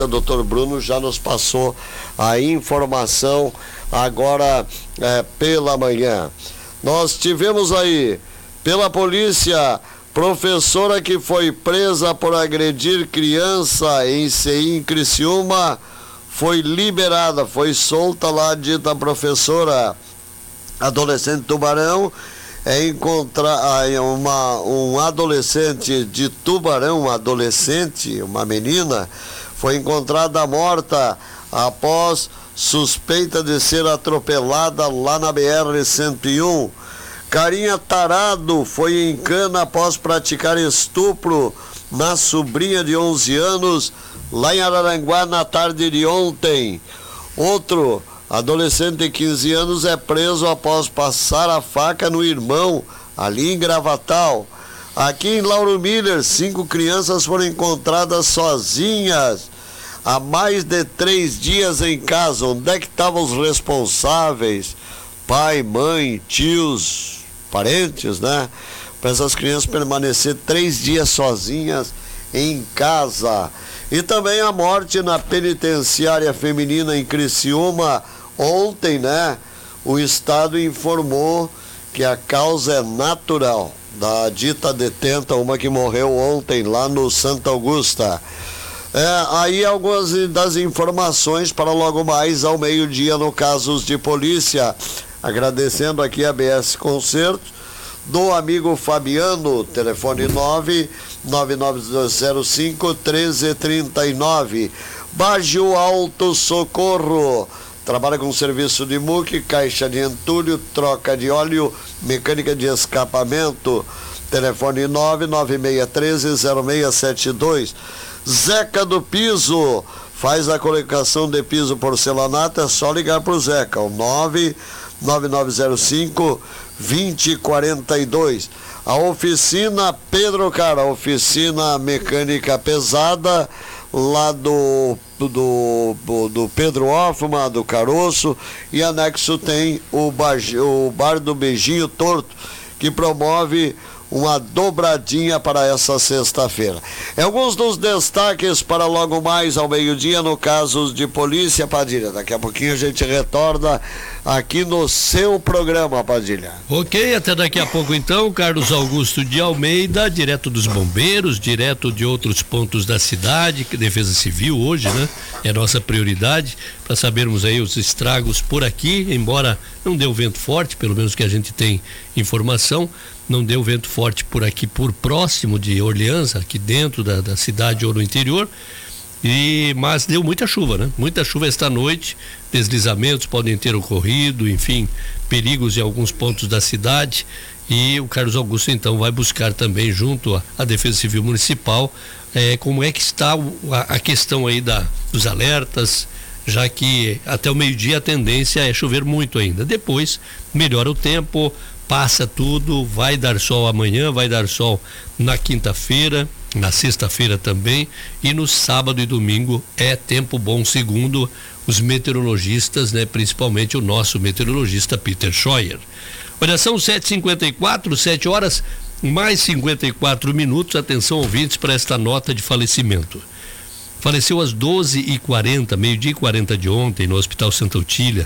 O doutor Bruno já nos passou a informação agora pela manhã. Nós tivemos aí, pela polícia, professora que foi presa por agredir criança em CI em Criciúma, foi liberada, foi solta lá, dita professora. Adolescente Tubarão um adolescente de Tubarão, uma menina, foi encontrada morta após suspeita de ser atropelada lá na BR-101. Carinha tarado foi em cana após praticar estupro na sobrinha de 11 anos, lá em Araranguá, na tarde de ontem. Outro adolescente de 15 anos é preso após passar a faca no irmão, ali em Gravatal. Aqui em Lauro Miller, 5 crianças foram encontradas sozinhas há mais de 3 dias em casa. Onde é que estavam os responsáveis? Pai, mãe, tios, parentes, né? Para essas crianças permanecer 3 dias sozinhas em casa. E também a morte na penitenciária feminina em Criciúma. Ontem, né, o Estado informou que a causa é natural da dita detenta, uma que morreu ontem lá no Santa Augusta. Aí algumas das informações para logo mais ao meio-dia no Casos de Polícia. Agradecendo aqui a BS Concertos, do amigo Fabiano, telefone 99905-1339. Baggio Auto Socorro, trabalha com serviço de muque, caixa de entulho, troca de óleo, mecânica de escapamento, telefone 99613-0672. Zeca do Piso, faz a colocação de piso porcelanato, é só ligar para o Zeca, o 99905-2042. A oficina Pedro Cara, oficina mecânica pesada, lá do Pedro Hoffman, do Caroço, e anexo tem o Bar do Beijinho Torto, que promove uma dobradinha para essa sexta-feira. Alguns dos destaques para logo mais ao meio-dia no Casos de Polícia, Padilha. Daqui a pouquinho a gente retorna aqui no seu programa, Padilha. Ok, até daqui a pouco então. Carlos Augusto de Almeida, direto dos bombeiros, direto de outros pontos da cidade, que Defesa Civil hoje, né? É a nossa prioridade para sabermos aí os estragos por aqui, embora não deu vento forte, pelo menos que a gente tem informação. Não deu vento forte por aqui, por próximo de Orleans, aqui dentro da cidade ou no interior, mas deu muita chuva, né? Muita chuva esta noite, deslizamentos podem ter ocorrido, enfim, perigos em alguns pontos da cidade, e o Carlos Augusto então vai buscar também junto à Defesa Civil Municipal como é que está a questão aí dos alertas, já que até o meio-dia a tendência é chover muito ainda. Depois melhora o tempo, passa tudo, vai dar sol amanhã, vai dar sol na quinta-feira, na sexta-feira também, e no sábado e domingo é tempo bom, segundo os meteorologistas, né? Principalmente o nosso meteorologista Peter Scheuer. Olha, são 7h54, 7 horas mais 54 minutos. Atenção, ouvintes, para esta nota de falecimento. Faleceu às 12h40, meio-dia e 40 de ontem, no Hospital Santa Otília,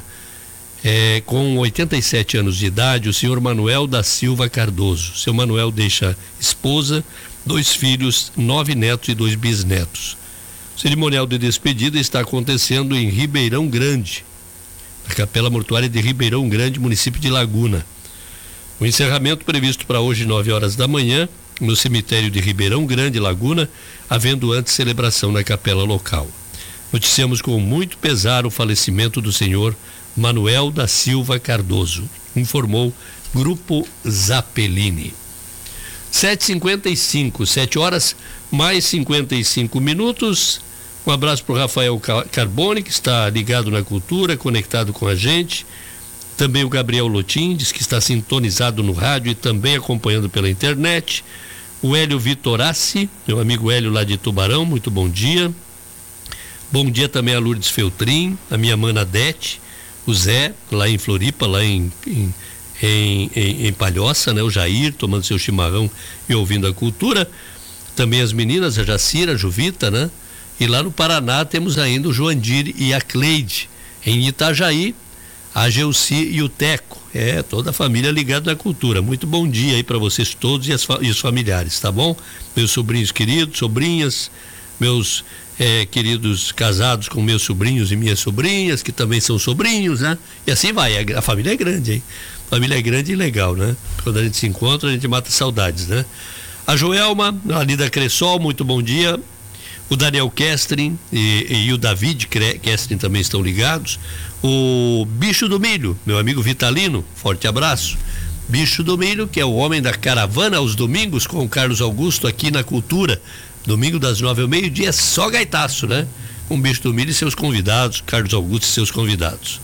com 87 anos de idade, o senhor Manuel da Silva Cardoso. Seu Manuel deixa esposa, 2 filhos, 9 netos e 2 bisnetos. O cerimonial de despedida está acontecendo em Ribeirão Grande, na Capela Mortuária de Ribeirão Grande, município de Laguna. O encerramento previsto para hoje, 9 horas da manhã, no cemitério de Ribeirão Grande, Laguna, havendo antes celebração na capela local. Noticiamos com muito pesar o falecimento do senhor Manuel da Silva Cardoso, informou Grupo Zappellini. 7h55, 7 horas mais 55 minutos. Um abraço para o Rafael Carbone, que está ligado na cultura, conectado com a gente. Também o Gabriel Lotim, diz que está sintonizado no rádio e também acompanhando pela internet. O Hélio Vitorassi, meu amigo Hélio lá de Tubarão, muito bom dia. Bom dia também a Lourdes Feltrin, a minha mana Dete, o Zé, lá em Floripa, lá em Palhoça, né? O Jair, tomando seu chimarrão e ouvindo a cultura. Também as meninas, a Jacira, a Juvita, né? E lá no Paraná temos ainda o Joandir e a Cleide. Em Itajaí, a Geuci e o Teco. Toda a família ligada na cultura. Muito bom dia aí para vocês todos e os familiares, tá bom? Meus sobrinhos queridos, sobrinhas, meus queridos casados com meus sobrinhos e minhas sobrinhas, que também são sobrinhos, né? E assim vai, a família é grande, hein? A família é grande e legal, né? Quando a gente se encontra, a gente mata saudades, né? A Joelma, ali da Cressol, muito bom dia. O Daniel Kestrin e o David Kestrin também estão ligados. O Bicho do Milho, meu amigo Vitalino, forte abraço. Bicho do Milho, que é o homem da caravana aos domingos com o Carlos Augusto aqui na Cultura. Domingo das 9 ao meio-dia, só gaitaço, né? Com o Bicho do Milho e seus convidados, Carlos Augusto e seus convidados.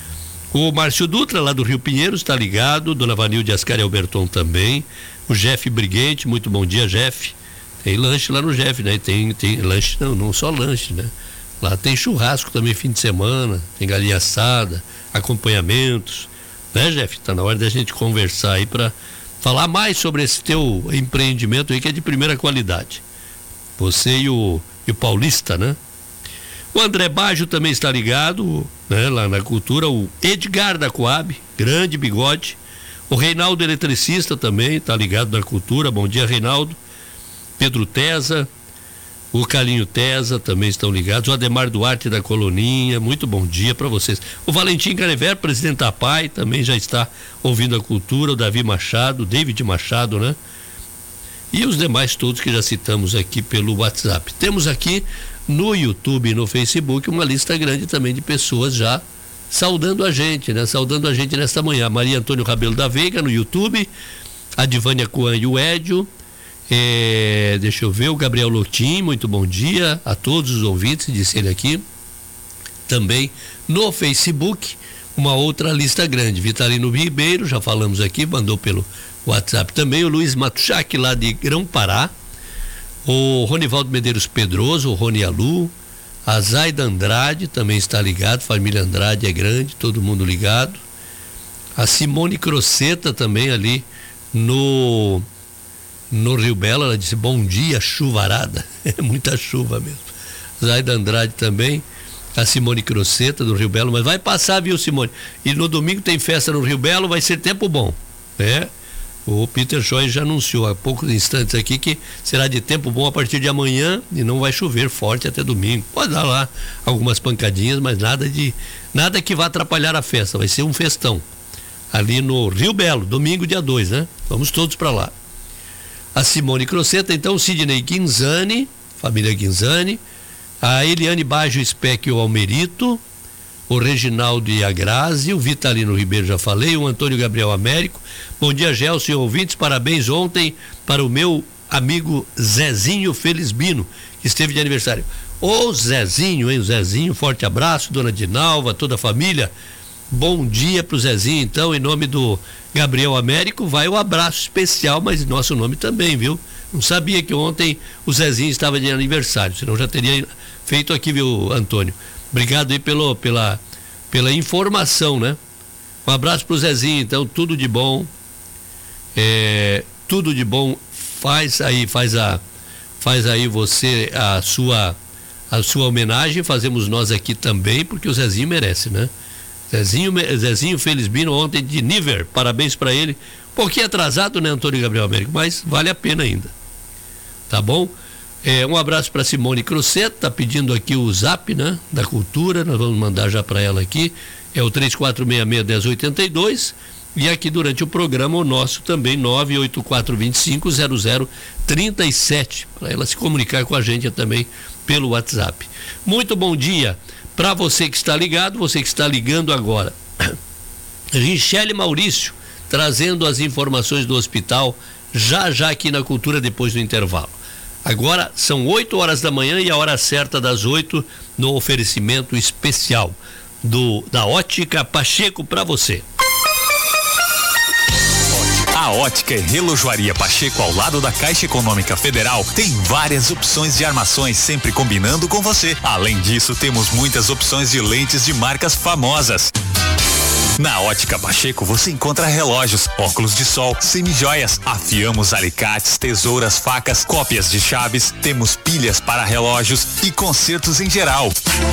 O Márcio Dutra, lá do Rio Pinheiros, está ligado. Dona Vanilde Ascari Alberton também. O Jeff Briguente, muito bom dia, Jeff. Tem lanche lá no Jeff, né? Tem lanche, não só lanche, né? Lá tem churrasco também fim de semana, tem galinha assada, acompanhamentos, né, Jeff? Tá na hora da gente conversar aí para falar mais sobre esse teu empreendimento aí que é de primeira qualidade. Você e o Paulista, né? O André Baggio também está ligado, né? Lá na Cultura, o Edgar da Coab, grande bigode. O Reinaldo Eletricista também está ligado na Cultura, bom dia, Reinaldo. Pedro Tesa, o Calinho Tesa também estão ligados. O Ademar Duarte da Coloninha, muito bom dia para vocês. O Valentim Canever, presidente da PAI, também já está ouvindo a Cultura. O Davi Machado, o David Machado, né? E os demais todos que já citamos aqui pelo WhatsApp. Temos aqui no YouTube e no Facebook uma lista grande também de pessoas já saudando a gente, né? Saudando a gente nesta manhã. Maria Antônio Rabelo da Veiga no YouTube, a Divânia Coan e o Édio. Deixa eu ver, o Gabriel Lotim, muito bom dia a todos os ouvintes, disse ele aqui. Também no Facebook, uma outra lista grande. Vitalino Ribeiro, já falamos aqui, mandou pelo WhatsApp também. O Luiz Matuchak, lá de Grão-Pará. O Ronivaldo Medeiros Pedroso, o Rony Alu. A Zaida Andrade também está ligado, família Andrade é grande, todo mundo ligado. A Simone Croceta também ali no Rio Belo, ela disse bom dia, chuvarada. É muita chuva mesmo. Zaida Andrade também, a Simone Croceta do Rio Belo, mas vai passar, viu, Simone? E no domingo tem festa no Rio Belo, vai ser tempo bom, né? O Peter Joy já anunciou há poucos instantes aqui que será de tempo bom a partir de amanhã e não vai chover forte até domingo. Pode dar lá algumas pancadinhas, mas nada que vá atrapalhar a festa, vai ser um festão ali no Rio Belo, domingo dia 2, né? Vamos todos para lá. A Simone Croceta, então, o Sidney Guinzani, família Guinzani, a Eliane Baggio Specchio Almerito, o Reginaldo e a Grazi, o Vitalino Ribeiro, já falei, o Antônio Gabriel Américo. Bom dia, Gelson e ouvintes, parabéns ontem para o meu amigo Zezinho Felisbino, que esteve de aniversário. Ô Zezinho, hein, o Zezinho, forte abraço, dona Dinalva, toda a família. Bom dia pro Zezinho, então, em nome do Gabriel Américo, vai o abraço especial, mas em nosso nome também, viu? Não sabia que ontem o Zezinho estava de aniversário, senão já teria feito aqui, viu, Antônio? Obrigado aí pela informação, né? Um abraço pro Zezinho, então, tudo de bom. Tudo de bom. Faz aí você a sua homenagem, fazemos nós aqui também, porque o Zezinho merece, né? Zezinho Felisbino ontem de Niver, parabéns para ele. Um pouquinho atrasado, né, Antônio Gabriel Américo, mas vale a pena ainda. Tá bom? Um abraço para Simone Croceta, tá pedindo aqui o zap, né, da Cultura, nós vamos mandar já para ela aqui. É o 3466-1082 e aqui durante o programa o nosso também 98425-0037, para ela se comunicar com a gente também pelo WhatsApp. Muito bom dia para você que está ligado, você que está ligando agora. Richelle Maurício trazendo as informações do hospital já aqui na Cultura depois do intervalo. Agora são 8 horas da manhã e a hora certa das 8 no oferecimento especial da Ótica Pacheco para você. A Ótica e Relojoaria Pacheco, ao lado da Caixa Econômica Federal, tem várias opções de armações, sempre combinando com você. Além disso, temos muitas opções de lentes de marcas famosas. Na Ótica Pacheco você encontra relógios, óculos de sol, semijoias, afiamos alicates, tesouras, facas, cópias de chaves, temos pilhas para relógios e consertos em geral.